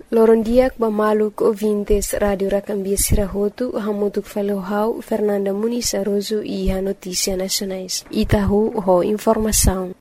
Lorondiak bamaluk ouvintes Radio Racambia Sirahotu, hamutuk falohau Fernanda Muniz Aroso e a Notícia Nacionais. Itahu ho informação.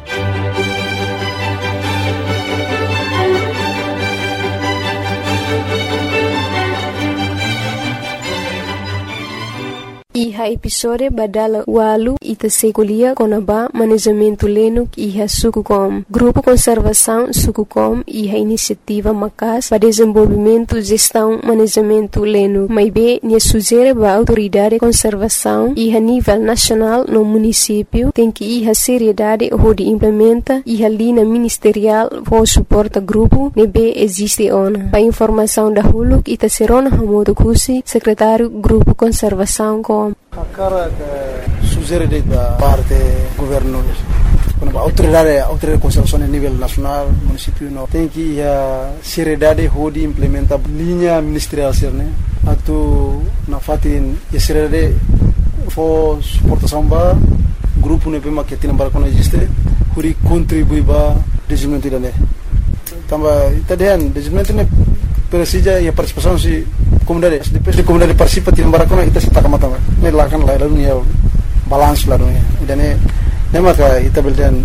Iha episode badala walu ita sekolia konaba manejamento lenuk iha Sukucom. Grupo Conservação Sukucom iha iniciativa Macas para desenvolvimento, gestão, manejamento lenuk. Maibe nia sugere ba autoridade conservação iha nível nacional no município tem que iha seriedade hodi implementa iha linha ministerial for suporta grupo nebe existe ona. Pa informação da huluk ita serona hamodo kusi secretário Grupo Conservação com a cara que sugere da parte governo quando a autoridade de conservação a nível nacional município não tem que a seriedade hodi implementa linha ministerial serne atu na fatin a seriedade for suportação ba grupo ne pema que tem barco não existe huri contribui ba desenvolvimento dane tamba itadian desenvolvimento ne persija e a participação se comunidade depois de comunidade participa tim barakona ita sita kamata ne lakan la dunia balance la dunia idane ne maka ita beldan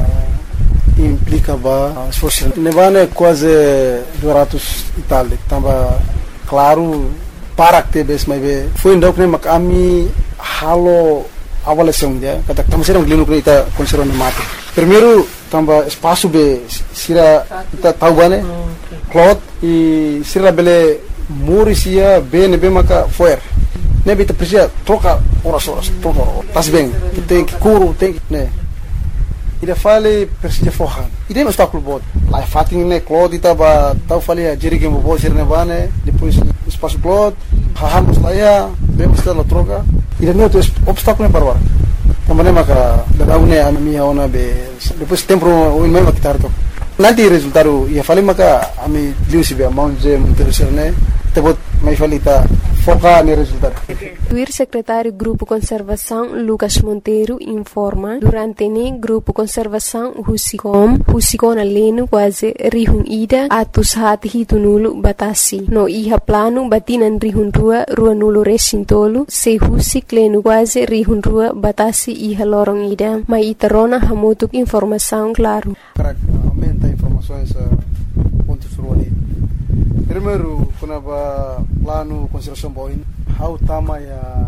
implica ba social ne vane quase 200 itali tamba claro para que bes mai be foi ndok ne mak ami halo avaliação dia kata tamo serang linu ita conserva ne mate primeiro tamba espaço be sira ita tahu bane cloth e sira bele Morisia bene maka foer nebe te precisa troca horas troca tas bem tem que curo tem né ida fale precisa forran ida não está com bot lá fatin né cloth ita ba tau fale a jeri que mo bo sirne bane depois espaço cloth hahamos lá ya bem está la troca ida não tem obstáculo para agora também maka da une a minha ona be depois tempo o mesmo que tarto nanti resultado ia fale maka ami liusi be mount je interesserne tebot mai falita foca no resultado. O secretário Grupo Conservação Lucas Monteiro informa durante ne Grupo Conservação Husicom aleno quase rihun ida atus hati hitunulu batasi no iha plano batinan rihun rua nulo resintolo se husik leno quase rihun rua batasi iha lorong ida mai itarona hamotuk informação claro. Para aumenta informações pontos ruali. Primeiro, quando plano conservação boin, how tama ya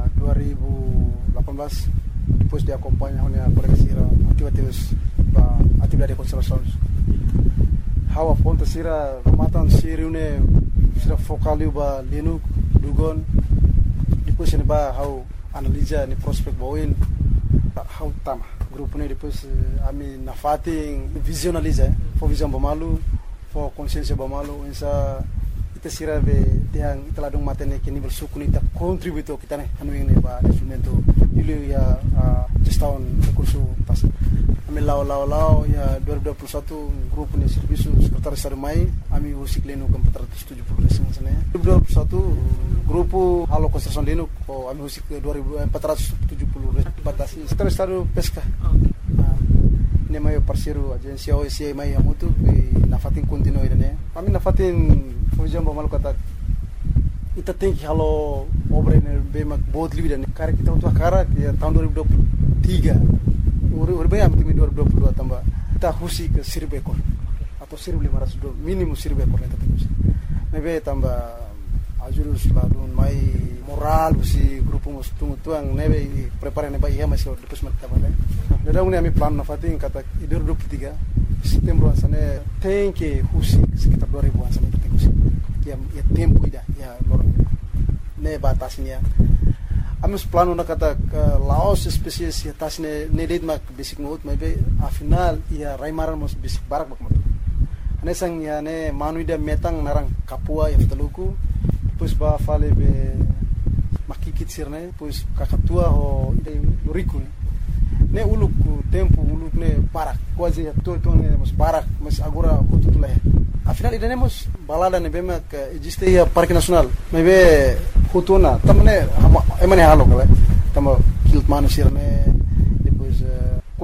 2018 depois de acompanhar a colega atividade de conservação. How a ponta sira matan siriune sira focaliu ba linu dugon depois ne ba how analisa ni prospect boin how tama grupo ne depois ami na fating visualiza for visão bamalu for consciência bamalu essa ita sira be tiang teladung matene ke nível suku ita contributo kita ne anu ini ba desenvolvimento ilu ya gestão recurso pas ami lao ya 2021 grupo ne serviço secretário estado mai ami usik leno com 470 resim sana 2021 grupo halo construção leno ko ami usik 2470 batasi secretário estado pesca ne mai parceiro agência OSI mai amutu na fatin continue ne ami na fatin Fujam malu kata ita tem que halo obra ne bemak bot livre ne cara kita untuk cara ya tahun 2023 urbe am timi 2022 tambah kita husi ke 1000 ekor atau 1500 minimum 1000 ekor ne tetap mebe tambah ajurus ladun mai moral si grupo mus tuang nebe prepare ne ba ia masih depois mat tambah ne da uni ami plan na fatin kata 2023 setembro asane tem que husi sekitar 2000 asane ya tempo ida ya lorong ne batasnya amus plano na kata laos spesies ya tasne ne date mak basic mode maybe a final ya raimaran mos basic barak bak moto ane sang ya ne manu ida metang narang kapua ya fitaluku depois ba fale be makikit sirne depois kakatua ho ida loriku ne uluk tempo uluk ne barak quase ya todo ne mos barak mas agora kututula afinal iremos balada ne bema que existe ya parque nacional maybe hutuna tamne emane halo kala tamo kiltmanu sirne depois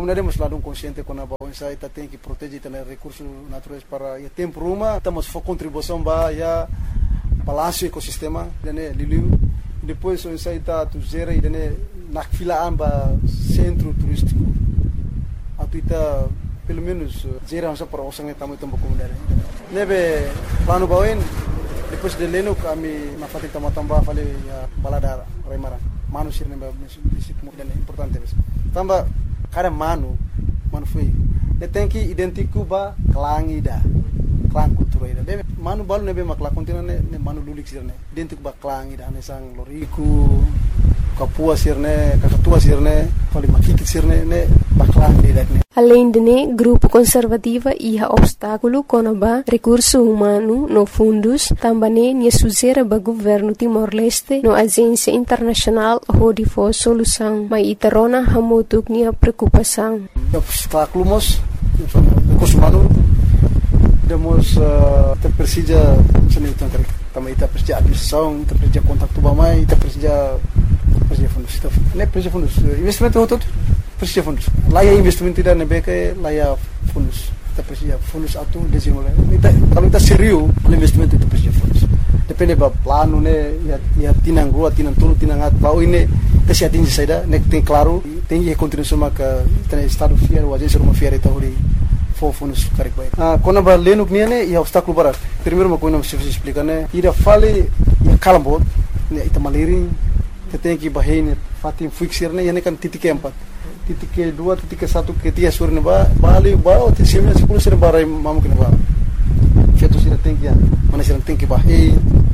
comunidade temos lado consciente com a bawinsa ita tem que proteger também recursos naturais para o tempo ruma temos for contribuição para ya balanço ecossistema dene liliu depois o insa ita tu zera dene nak filaan ba centro turístico atu ita pelo menos zera só para osang tamu tempo comunidade nebe plano bawin depois de leno kami na fati tambah fale ya balada remara manu sirne ba disiplina importante bes tamba kada manu foi tem que identificar ba klangida klang kultura ida de manu balu nebe makla kontina ne manu lulik sirne identificar ba klangida ne sang loriku kapua sirne kakatua sirne fale makikit sirne ne ba klangida ne. Além de grupo conservativa e obstáculo conaba recurso humano no fundos, também nia suzera ba governo Timor-Leste no agência internacional hodi for solução, mas itarona hamutuk nia preocupação. Obstáculo mos recurso humano demos terprecisa seni tangkari também ita precisa administração, ita precisa contato bamai, ita precisa fundos, ne precisa fundos investimento hotot precisa fundos. Lá é investimento tidak nebeke lá é fundos. Kita precisa fundos atu desenvolver. Kalau kita serius, investimento itu precisa fundos. Depende ba plano ne ya tinang rua, tinang tulu, tinang at. Lau ini kasi atingi saida, nek tem claro, tem que continuar maka tem estado fiel, o agência rumah fiel itu hori for fundos karik baik. Kona ba lenuk nia ne ya obstáculo barat. Primeiro uma coisa se explicar ne, ira fale ya kalambot, ne ita maliri, tem que bahine fatim fixir ne, ya ne kan titik empat. Titik kedua, titik ke-1, ke-3 sore neba, bali bawa tisimnya 10 sore barai mamu kena bawa. Feto sira tinggi ya, mana sira tinggi bahi,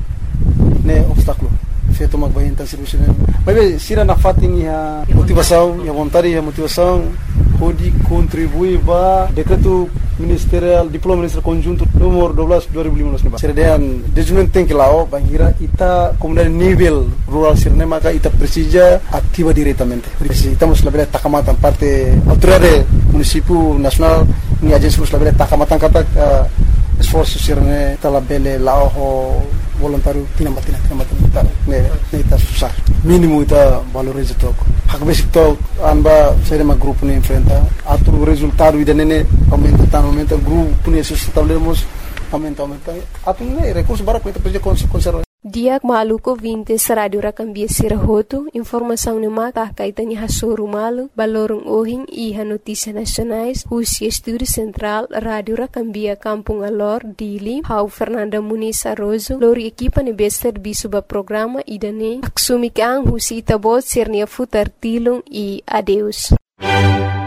ne obstáculo. Feto mag bahi intensif sira. Mas sira na fating ya motivação, ya vontade, ya motivação, pode contribuir ba decreto ministerial, diploma ministerial conjunto nomor 12 2015 neba. Sira dean desenvolvimento tem que lá, bangira ita comunidade nível rural sira maka ita precisa ativa diretamente. Estamos na beira Takamatan, parte autoridade município nacional, ni agência na beira Takamatan kata esforço sira ne tala bele lá o voluntário tinamatina ne ita susah. Mínimo ita valoriza tok. Hak basic tok anba sira ma grupo ne enfrenta. Atu resultado ida nene aumenta grupo ne sustentávelemos aumenta. Atu ne recurso bara ko ita precisa conservar. Diak maluko 20 Radio Rakambia Sirahoto, informação ni mata kaitan ni hasoru malu, balorong ohing iha notícias nacionais, Husi Estúdio Central, Radio Rakambia Kampung Alor, Dili, Hau Fernanda Muniz Arrozo, lori equipa ni bester bisuba programa idane, aksumikang Husi Itabot Sirnia Futar Tilung e adeus.